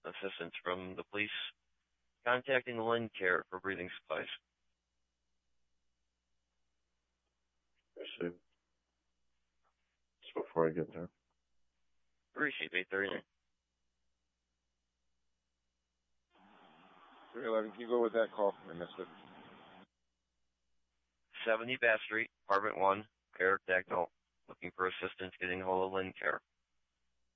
assistance from the police contacting Lincare for breathing supplies. Received. Just before I get there. Receive 839. 311, can you go with that call? I missed it. 70 Bass Street, Apartment 1, Eric Dagnall, looking for assistance getting a hold of Lincare.